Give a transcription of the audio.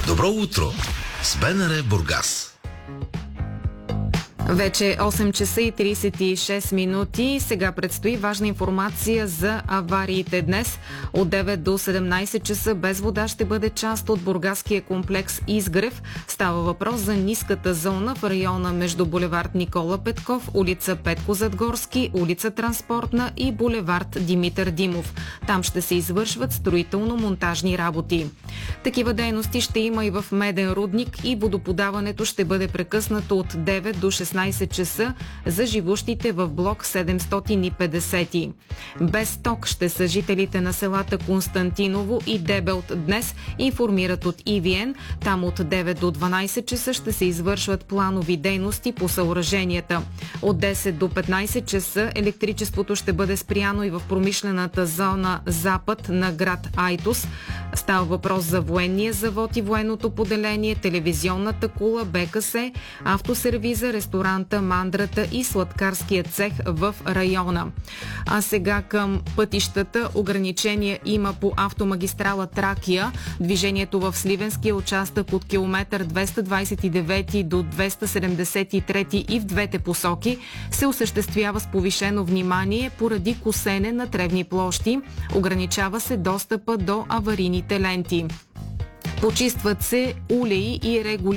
Добро утро с БНР Бургас. Вече 8 часа и 36 минути. Сега предстои важна информация за авариите днес. От 9 до 17 часа без вода ще бъде част от бургаския комплекс Изгрев. Става въпрос за ниската зона в района между булевард Никола Петков, улица Петко Задгорски, улица Транспортна и булевард Димитър Димов. Там ще се извършват строително-монтажни работи. Такива дейности ще има и в Меден рудник и водоподаването ще бъде прекъснато от 9 до 16 часа за живущите в блок 750. Без ток ще са жителите на селата Константиново и Дебелт днес, информират от ИВН. Там от 9 до 12 часа ще се извършват планови дейности по съоръженията. От 10 до 15 часа електричеството ще бъде спряно и в промишлената зона запад на град Айтос. Става въпрос за военния завод и военното поделение, телевизионната кула, БКС, автосервиза, ресторанта, мандрата и сладкарския цех в района. А сега към пътищата. Ограничения има по автомагистрала Тракия. Движението в Сливенския участък от километър 229 до 273 и в двете посоки се осъществява с повишено внимание поради косене на тревни площи. Ограничава се достъпа до аварийните ленти. Почистват се улеи и регулират